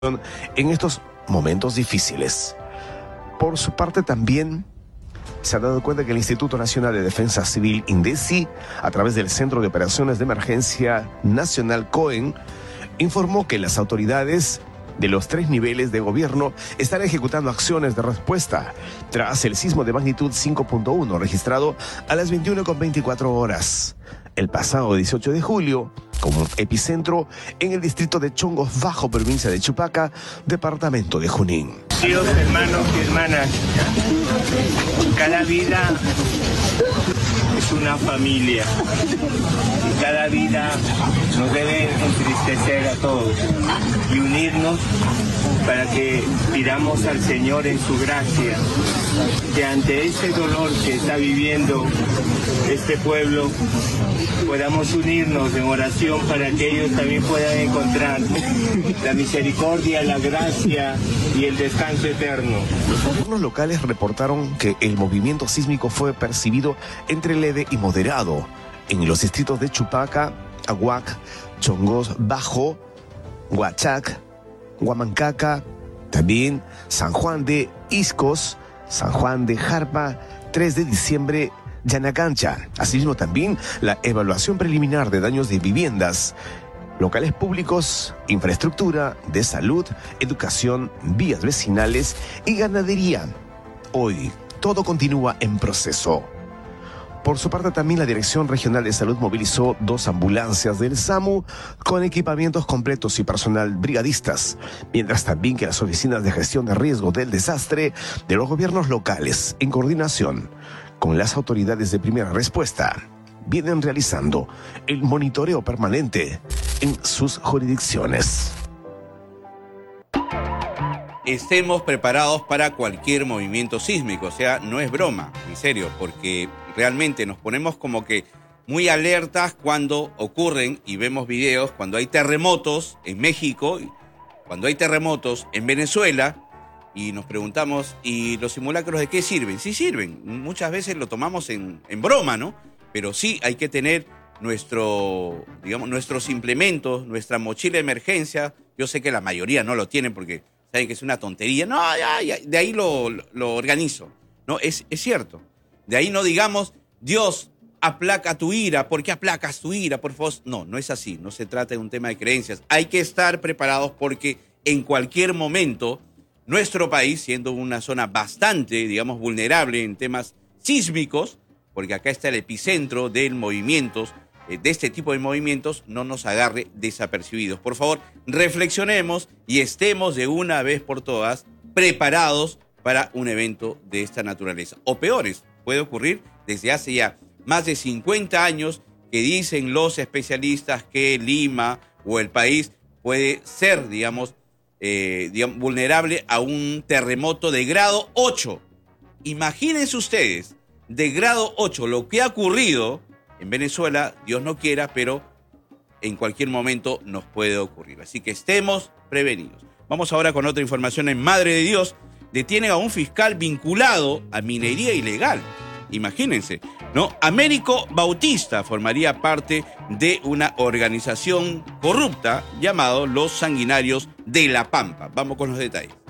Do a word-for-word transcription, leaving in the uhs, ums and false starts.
en estos momentos difíciles. Por su parte también se ha dado cuenta que el Instituto Nacional de Defensa Civil, INDECI, a través del Centro de Operaciones de Emergencia Nacional, COEN, informó que las autoridades de los tres niveles de gobierno están ejecutando acciones de respuesta tras el sismo de magnitud cinco punto uno registrado a las veintiuna con veinticuatro horas el pasado dieciocho de julio, como epicentro en el distrito de Chongos Bajo, provincia de Chupaca, departamento de Junín. Dios, hermanos y hermanas, cada vida es una familia y cada vida nos debe entristecer a todos y unirnos para que pidamos al Señor en su gracia que ante ese dolor que está viviendo este pueblo podamos unirnos en oración para que ellos también puedan encontrar la misericordia, la gracia y el descanso eterno. Los gobiernos locales reportaron que el movimiento sísmico fue percibido entre leve y moderado en los distritos de Chupaca, Aguac, Chongos Bajo, Huachac, Huamancaca, también San Juan de Iscos, San Juan de Jarpa, tres de diciembre, Yanacancha. Asimismo también la evaluación preliminar de daños de viviendas, locales públicos, infraestructura de salud, educación, vías vecinales y ganadería. Hoy todo continúa en proceso. Por su parte también la Dirección Regional de Salud movilizó dos ambulancias del SAMU con equipamientos completos y personal brigadistas, mientras también que las oficinas de gestión de riesgo del desastre de los gobiernos locales, en coordinación con las autoridades de primera respuesta, vienen realizando el monitoreo permanente en sus jurisdicciones. Estemos preparados para cualquier movimiento sísmico, o sea, no es broma, en serio, porque realmente nos ponemos como que muy alertas cuando ocurren y vemos videos, cuando hay terremotos en México, cuando hay terremotos en Venezuela, y nos preguntamos, ¿y los simulacros de qué sirven? Sí sirven, muchas veces lo tomamos en, en broma, ¿no? Pero sí hay que tener nuestro, digamos, nuestros implementos, nuestra mochila de emergencia. Yo sé que la mayoría no lo tienen porque saben que es una tontería. No, ya, ya, de ahí lo, lo organizo. No, es, es cierto. De ahí no digamos, Dios, aplaca tu ira. ¿Por qué aplacas tu ira? Por favor. No, no es así. No se trata de un tema de creencias. Hay que estar preparados porque en cualquier momento nuestro país, siendo una zona bastante, digamos, vulnerable en temas sísmicos, porque acá está el epicentro de movimientos, de este tipo de movimientos, no nos agarre desapercibidos. Por favor, reflexionemos y estemos de una vez por todas preparados para un evento de esta naturaleza. O peores, puede ocurrir desde hace ya más de cincuenta años que dicen los especialistas que Lima o el país puede ser, digamos, eh, digamos vulnerable a un terremoto de grado ocho. Imagínense ustedes, de grado ocho, lo que ha ocurrido en Venezuela, Dios no quiera, pero en cualquier momento nos puede ocurrir. Así que estemos prevenidos. Vamos ahora con otra información en Madre de Dios. Detienen a un fiscal vinculado a minería ilegal. Imagínense, ¿no? Américo Bautista formaría parte de una organización corrupta llamado Los Sanguinarios de La Pampa. Vamos con los detalles.